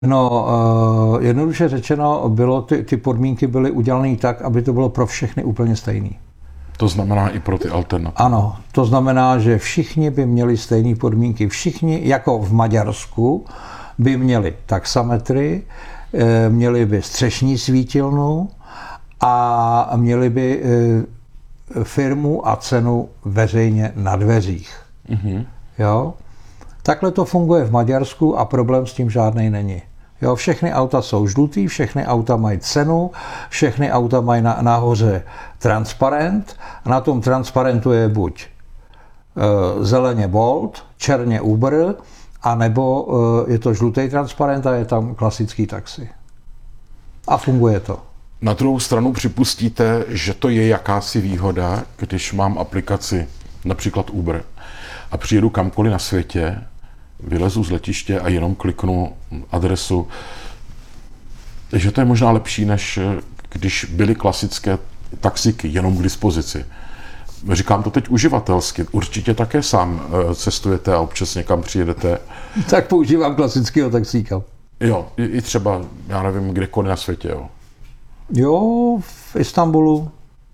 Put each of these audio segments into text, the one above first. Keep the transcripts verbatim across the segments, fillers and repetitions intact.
No, uh, jednoduše řečeno, bylo ty, ty podmínky byly udělané tak, aby to bylo pro všechny úplně stejný. To znamená i pro ty alternativy. Ano, to znamená, že všichni by měli stejné podmínky. Všichni, jako v Maďarsku, by měli taxametry, měli by střešní svítilnu a měli by firmu a cenu veřejně na dveřích. Mm-hmm. Jo? Takhle to funguje v Maďarsku a problém s tím žádnej není. Jo, všechny auta jsou žlutý, všechny auta mají cenu, všechny auta mají na, nahoře transparent a na tom transparentu je buď e, zeleně Bolt, černě Uber, anebo e, je to žlutý transparent a je tam klasický taxi. A funguje to. Na druhou stranu připustíte, že to je jakási výhoda, když mám aplikaci, například Uber, a přijedu kamkoliv na světě, vylezu z letiště a jenom kliknu adresu, že to je možná lepší, než když byly klasické taxiky jenom k dispozici. Říkám to teď uživatelsky. Určitě také sám cestujete a občas někam přijedete. Tak používám klasického taxíka. Jo, i, i třeba, já nevím, kdekoliv na světě, jo. Jo, v Istanbulu,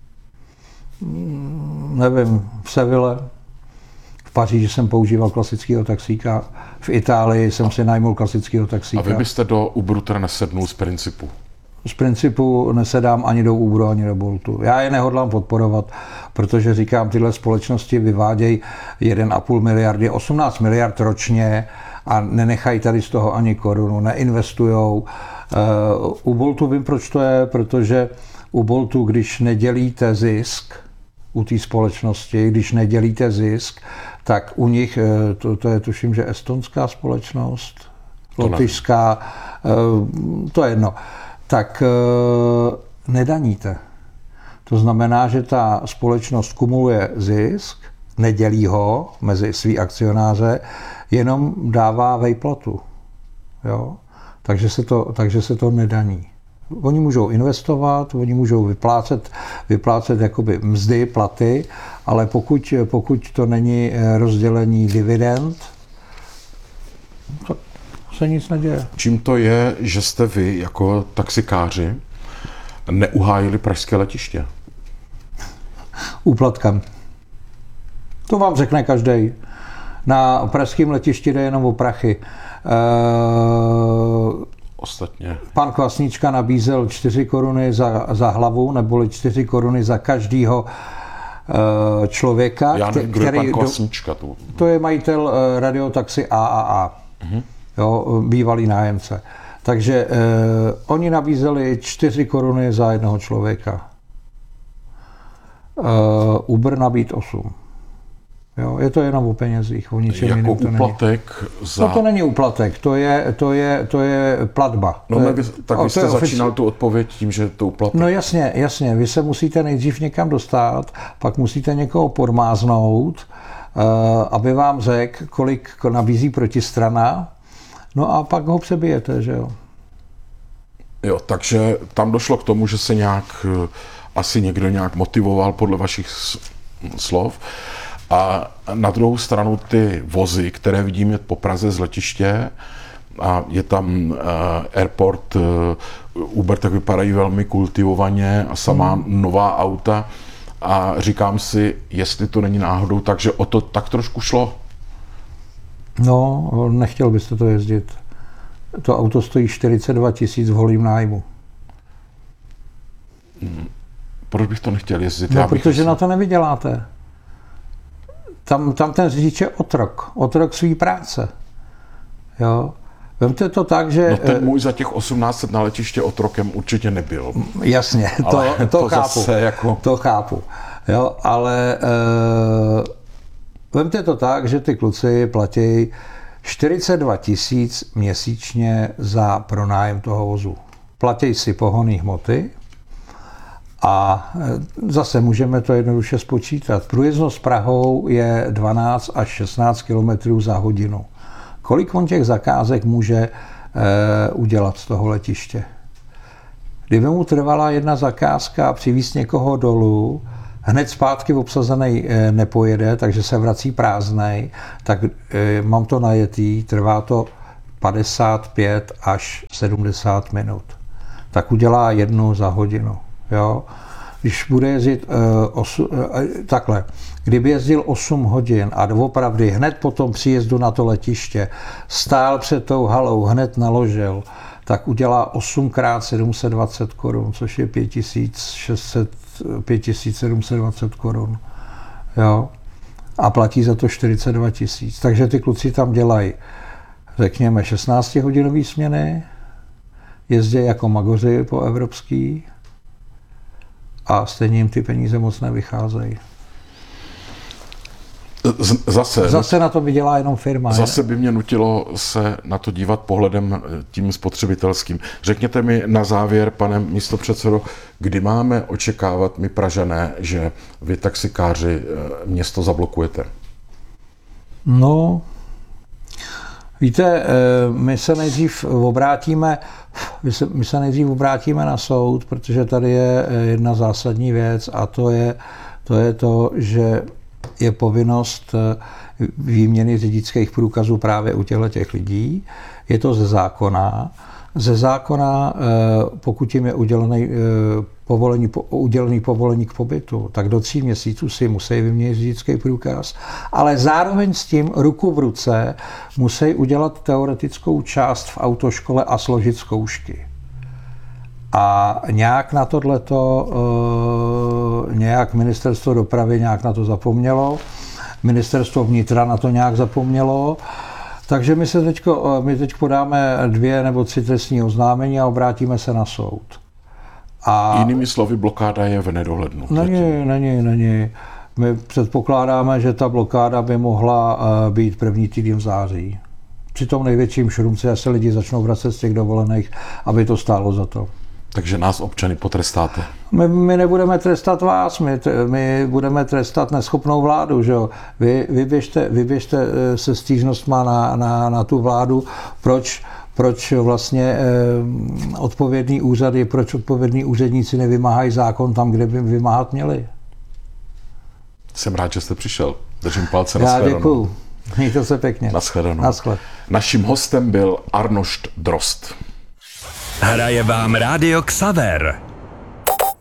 nevím, v Seville, v Paříži jsem používal klasického taxíka, v Itálii jsem si najmul klasického taxíka. A vy byste do Uberu teda nesednul z principu? Z principu nesedám ani do Uberu, ani do Boltu. Já je nehodlám podporovat, protože říkám, tyhle společnosti vyvádějí jedna a půl miliardy, osmnáct miliard ročně a nenechají tady z toho ani korunu, neinvestujou. U Boltu vím, proč to je, protože u Boltu, když nedělíte zisk, u té společnosti, když nedělíte zisk, tak u nich, to, to je tuším, že estonská společnost, lotyšská, to je jedno, tak nedaníte. To znamená, že ta společnost kumuluje zisk, nedělí ho mezi svý akcionáře, jenom dává vejplatu. Jo? Takže se to, takže se to nedaní. Oni můžou investovat, oni můžou vyplácet, vyplácet jakoby mzdy, platy, ale pokud, pokud to není rozdělení dividend, tak se nic neděje. Čím to je, že jste vy jako taxikáři neuhájili pražské letiště? Úplatkem. To vám řekne každej. Na pražském letišti jde jenom o prachy. Uh, Ostatně. Pan Kvasnička nabízel čtyři koruny za, za hlavu, neboli čtyři koruny za každýho uh, člověka. Já nevím, kdo je pan Kvasnička. Tu. To je majitel uh, radiotaxi A A A, uh-huh. Jo, bývalý nájemce. Takže uh, oni nabízeli čtyři koruny za jednoho člověka. Uh, Uber nabít osm. Jo, je to jenom o penězích, o ničem jako jiném to úplatek není. Za... No to není úplatek, to je, to je, to je platba. No, je, vy, tak vy jste ofici... začínal tu odpověď tím, že to úplatek. No jasně, jasně, vy se musíte nejdřív někam dostat, pak musíte někoho podmáznout, uh, aby vám řekl, kolik nabízí protistrana, no a pak ho přebijete, že jo. Jo, takže tam došlo k tomu, že se nějak, asi někdo nějak motivoval podle vašich slov. A na druhou stranu ty vozy, které vidíme po Praze z letiště, a je tam uh, airport, uh, Uber, tak vypadají velmi kultivovaně a samá hmm. nová auta. A říkám si, jestli to není náhodou, takže o to tak trošku šlo. No, nechtěl byste to jezdit. To auto stojí čtyřicet dva tisíc v holým nájmu. Hmm. Proč bych to nechtěl jezdit? No, Já bych protože asi... na to nevyděláte. Tam, tam ten řidič je otrok. Otrok svý práce. Jo. Vemte to tak, že... No ten můj za těch osmnáct let na letiště otrokem určitě nebyl. Jasně, to, to, to chápu. Jako... To chápu. Jo, ale e, vemte to tak, že ty kluci platí čtyřicet dva tisíc měsíčně za pronájem toho vozu. Platí si pohonné hmoty a zase můžeme to jednoduše spočítat. Průjezdnost Prahou je dvanáct až šestnáct kilometrů za hodinu. Kolik on těch zakázek může e, udělat z toho letiště? Kdyby mu trvala jedna zakázka a přivízt někoho dolů, hned zpátky obsazený e, nepojede, takže se vrací prázdnej, tak e, mám to najetý, trvá to padesát pět až sedmdesát minut. Tak udělá jednu za hodinu. Jo? Když bude jezdit uh, osu, uh, takhle, kdyby jezdil osm hodin a doopravdy hned po tom příjezdu na to letiště stál před tou halou, hned naložil, tak udělá osm krát sedm set dvacet korun, což je pět tisíc sedm set dvacet korun. Jo? A platí za to čtyřicet dva tisíc. Takže ty kluci tam dělají, řekněme, šestnáctihodinový směny, jezdí jako magoři po evropský a stejně jim ty peníze moc nevycházejí. Zase, zase na to vydělá jenom firma. Zase by mě nutilo se na to dívat pohledem tím spotřebitelským. Řekněte mi na závěr, pane místopředsedo, kdy máme očekávat my Pražané, že vy taxikáři město zablokujete? No, víte, my se nejdřív obrátíme, my se, my se nejdřív obrátíme na soud, protože tady je jedna zásadní věc a to je to, je to že je povinnost výměny řidičských průkazů právě u těchto lidí. Je to ze zákona. Ze zákona, pokud jim je udělený povolení, udělený povolení k pobytu, tak do tří měsíců si musí vyměnit řidičský průkaz, ale zároveň s tím ruku v ruce musí udělat teoretickou část v autoškole a složit zkoušky. A nějak na tohleto, nějak ministerstvo dopravy nějak na to zapomnělo, ministerstvo vnitra na to nějak zapomnělo, takže my se teďko, my teď podáme dvě nebo tři trestní oznámení a obrátíme se na soud. A jinými slovy, blokáda je v nedohlednu. Není, není, není. My předpokládáme, že ta blokáda by mohla být první týden v září. Při tom největším šrumci se lidi začnou vracet z těch dovolených, aby to stálo za to. Takže nás občany potrestáte. My, my nebudeme trestat vás, my, my budeme trestat neschopnou vládu. Že jo? Vy vyběžte, vyběžte se stížnostma na, na, na tu vládu, proč, proč vlastně eh, odpovědný úřady, proč odpovědní úředníci nevymáhají zákon tam, kde by vymáhat měli. Jsem rád, že jste přišel. Držím palce na Já shledanou. děkuju. Mějte se pěkně. Na shledanou. Naschle. Naším hostem byl Arnošt Drost. Hraje vám Rádio Xaver.